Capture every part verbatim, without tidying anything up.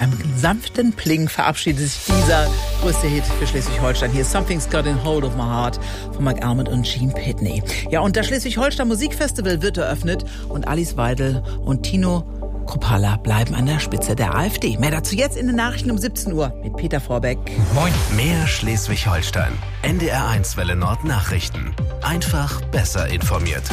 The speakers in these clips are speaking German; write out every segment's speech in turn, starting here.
einem sanften Pling verabschiedet sich dieser größte Hit für Schleswig-Holstein. Hier ist Something's Got a Hold of My Heart von Mark Almond und Gene Pitney. Ja, und das Schleswig-Holstein Musikfestival wird eröffnet und Alice Weidel und Tino Kruppalla bleiben an der Spitze der AfD. Mehr dazu jetzt in den Nachrichten um siebzehn Uhr mit Peter Vorbeck. Moin. Mehr Schleswig-Holstein. N D R eins Welle Nord Nachrichten. Einfach besser informiert.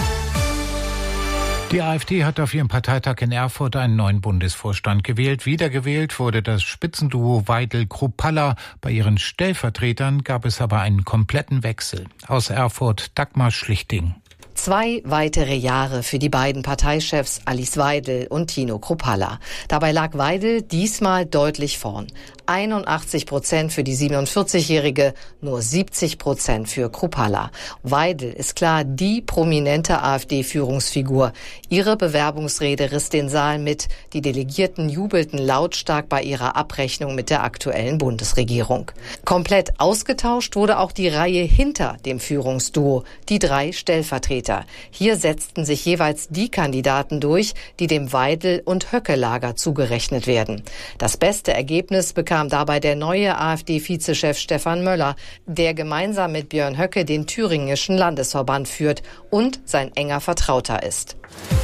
Die AfD hat auf ihrem Parteitag in Erfurt einen neuen Bundesvorstand gewählt. Wiedergewählt wurde das Spitzenduo Weidel-Kruppalla. Bei ihren Stellvertretern gab es aber einen kompletten Wechsel. Aus Erfurt Dagmar Schlichting. Zwei weitere Jahre für die beiden Parteichefs Alice Weidel und Tino Kruppalla. Dabei lag Weidel diesmal deutlich vorn. einundachtzig Prozent für die siebenundvierzigjährige, nur siebzig Prozent für Kruppalla. Weidel ist klar die prominente AfD-Führungsfigur. Ihre Bewerbungsrede riss den Saal mit. Die Delegierten jubelten lautstark bei ihrer Abrechnung mit der aktuellen Bundesregierung. Komplett ausgetauscht wurde auch die Reihe hinter dem Führungsduo, die drei Stellvertreter. Hier setzten sich jeweils die Kandidaten durch, die dem Weidel- und Höcke-Lager zugerechnet werden. Das beste Ergebnis bekam dabei der neue AfD-Vizechef Stefan Möller, der gemeinsam mit Björn Höcke den thüringischen Landesverband führt und sein enger Vertrauter ist.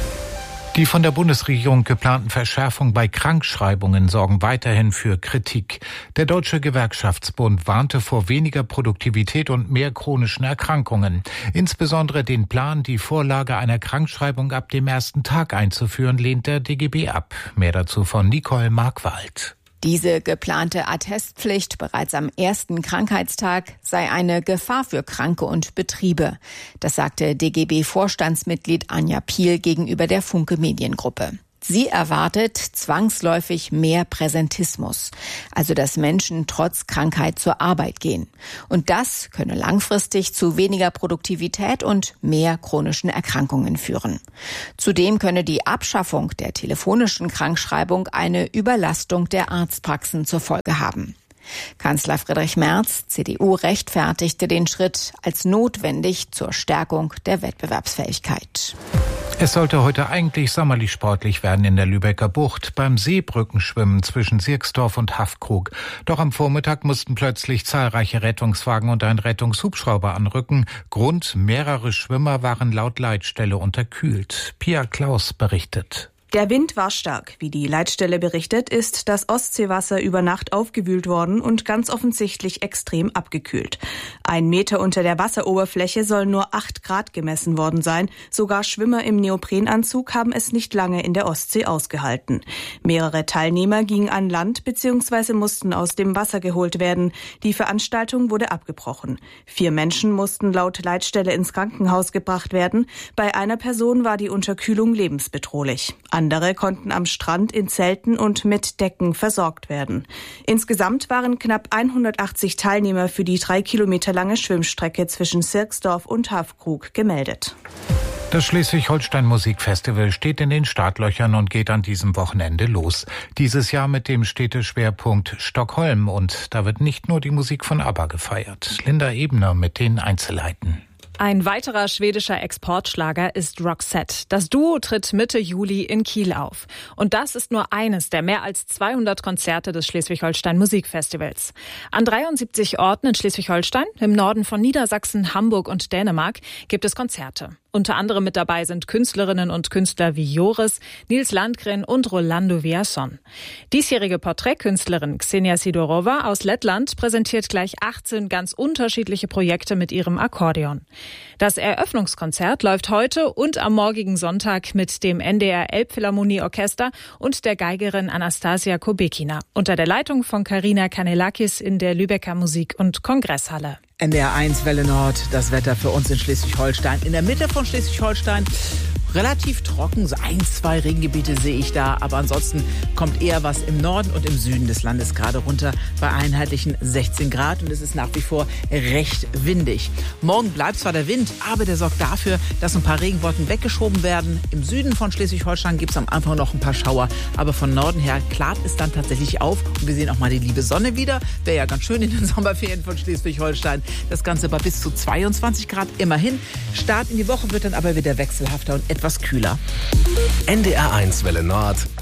Die von der Bundesregierung geplanten Verschärfungen bei Krankschreibungen sorgen weiterhin für Kritik. Der Deutsche Gewerkschaftsbund warnte vor weniger Produktivität und mehr chronischen Erkrankungen. Insbesondere den Plan, die Vorlage einer Krankschreibung ab dem ersten Tag einzuführen, lehnt der D G B ab. Mehr dazu von Nicole Markwald. Diese geplante Attestpflicht bereits am ersten Krankheitstag sei eine Gefahr für Kranke und Betriebe. Das sagte D G B-Vorstandsmitglied Anja Piel gegenüber der Funke Mediengruppe. Sie erwartet zwangsläufig mehr Präsentismus, also dass Menschen trotz Krankheit zur Arbeit gehen. Und das könne langfristig zu weniger Produktivität und mehr chronischen Erkrankungen führen. Zudem könne die Abschaffung der telefonischen Krankschreibung eine Überlastung der Arztpraxen zur Folge haben. Kanzler Friedrich Merz, C D U, rechtfertigte den Schritt als notwendig zur Stärkung der Wettbewerbsfähigkeit. Es sollte heute eigentlich sommerlich sportlich werden in der Lübecker Bucht beim Seebrückenschwimmen zwischen Sirksdorf und Haffkrug. Doch am Vormittag mussten plötzlich zahlreiche Rettungswagen und ein Rettungshubschrauber anrücken. Grund: mehrere Schwimmer waren laut Leitstelle unterkühlt. Pia Klaus berichtet. Der Wind war stark. Wie die Leitstelle berichtet, ist das Ostseewasser über Nacht aufgewühlt worden und ganz offensichtlich extrem abgekühlt. Ein Meter unter der Wasseroberfläche sollen nur acht Grad gemessen worden sein. Sogar Schwimmer im Neoprenanzug haben es nicht lange in der Ostsee ausgehalten. Mehrere Teilnehmer gingen an Land bzw. mussten aus dem Wasser geholt werden. Die Veranstaltung wurde abgebrochen. Vier Menschen mussten laut Leitstelle ins Krankenhaus gebracht werden. Bei einer Person war die Unterkühlung lebensbedrohlich. Andere konnten am Strand in Zelten und mit Decken versorgt werden. Insgesamt waren knapp hundertachtzig Teilnehmer für die drei Kilometer lange Schwimmstrecke zwischen Sirksdorf und Haffkrug gemeldet. Das Schleswig-Holstein Musikfestival steht in den Startlöchern und geht an diesem Wochenende los. Dieses Jahr mit dem Städteschwerpunkt Stockholm. Und da wird nicht nur die Musik von ABBA gefeiert. Linda Ebner mit den Einzelheiten. Ein weiterer schwedischer Exportschlager ist Roxette. Das Duo tritt Mitte Juli in Kiel auf. Und das ist nur eines der mehr als zweihundert Konzerte des Schleswig-Holstein Musikfestivals. An dreiundsiebzig Orten in Schleswig-Holstein, im Norden von Niedersachsen, Hamburg und Dänemark, gibt es Konzerte. Unter anderem mit dabei sind Künstlerinnen und Künstler wie Joris, Nils Landgren und Rolando Villazón. Diesjährige Porträtkünstlerin Xenia Sidorova aus Lettland präsentiert gleich achtzehn ganz unterschiedliche Projekte mit ihrem Akkordeon. Das Eröffnungskonzert läuft heute und am morgigen Sonntag mit dem N D R Elbphilharmonie-Orchester und der Geigerin Anastasia Kobekina unter der Leitung von Carina Kanelakis in der Lübecker Musik- und Kongresshalle. N D R eins Welle Nord, das Wetter für uns in Schleswig-Holstein. In der Mitte von Schleswig-Holstein relativ trocken, so ein, zwei Regengebiete sehe ich da, aber ansonsten kommt eher was im Norden und im Süden des Landes gerade runter bei einheitlichen sechzehn Grad und es ist nach wie vor recht windig. Morgen bleibt zwar der Wind, aber der sorgt dafür, dass ein paar Regenwolken weggeschoben werden. Im Süden von Schleswig-Holstein gibt es am Anfang noch ein paar Schauer, aber von Norden her klart es dann tatsächlich auf und wir sehen auch mal die liebe Sonne wieder. Wäre ja ganz schön in den Sommerferien von Schleswig-Holstein. Das Ganze bei bis zu zweiundzwanzig Grad immerhin. Start in die Woche wird dann aber wieder wechselhafter und etwas kühler. N D R eins Welle Nord.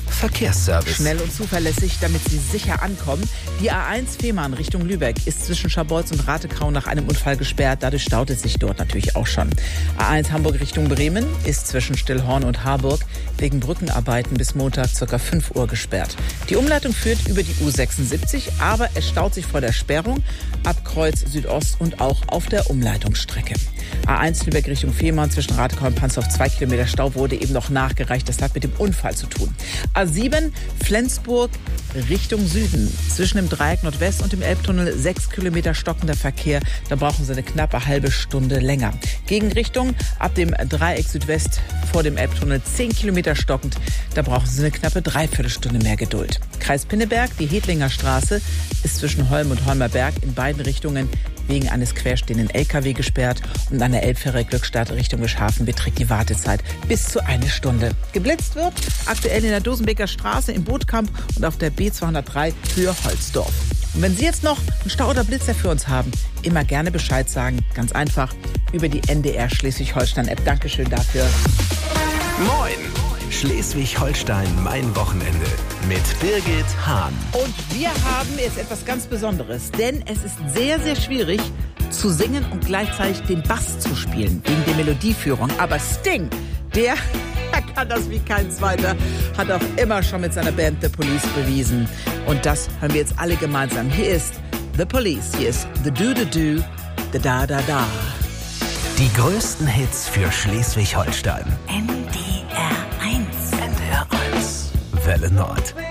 Verkehrsservice. Schnell und zuverlässig, damit Sie sicher ankommen. Die A eins Fehmarn Richtung Lübeck ist zwischen Scharbeutz und Ratekau nach einem Unfall gesperrt. Dadurch staut es sich dort natürlich auch schon. A eins Hamburg Richtung Bremen ist zwischen Stillhorn und Harburg wegen Brückenarbeiten bis Montag ca. fünf Uhr gesperrt. Die Umleitung führt über die U sechsundsiebzig, aber es staut sich vor der Sperrung ab Kreuz Südost und auch auf der Umleitungsstrecke. A eins Lübeck Richtung Fehmarn zwischen Ratekau und Panzdorf zwei Kilometer Stau wurde eben noch nachgereicht. Das hat mit dem Unfall zu tun. A sieben Flensburg Richtung Süden zwischen dem Dreieck Nordwest und dem Elbtunnel sechs Kilometer stockender Verkehr. Da brauchen Sie eine knappe halbe Stunde länger. Gegenrichtung ab dem Dreieck Südwest vor dem Elbtunnel zehn Kilometer stockend. Da brauchen Sie eine knappe Dreiviertelstunde mehr Geduld. Kreis Pinneberg, die Hedlinger Straße ist zwischen Holm und Holmer Berg in beiden Richtungen wegen eines querstehenden L K W gesperrt und an der Elbfähre Glückstadt Richtung Geschhafen beträgt die Wartezeit bis zu eine Stunde. Geblitzt wird aktuell in der Dosenbeker Straße im Bootkamp und auf der B zweihundertdrei Höhe Holzdorf. Und wenn Sie jetzt noch einen Stau oder Blitzer für uns haben, immer gerne Bescheid sagen. Ganz einfach über die N D R Schleswig-Holstein-App. Dankeschön dafür. Moin! Schleswig-Holstein, mein Wochenende mit Birgit Hahn. Und wir haben jetzt etwas ganz Besonderes, denn es ist sehr, sehr schwierig zu singen und gleichzeitig den Bass zu spielen, wegen der Melodieführung. Aber Sting, der kann das wie kein zweiter, hat auch immer schon mit seiner Band The Police bewiesen. Und das hören wir jetzt alle gemeinsam. Hier ist The Police, hier ist The Do-Do-Do, The Da-Da-Da. Die größten Hits für Schleswig-Holstein. N D R eins. N D R eins. Welle Nord.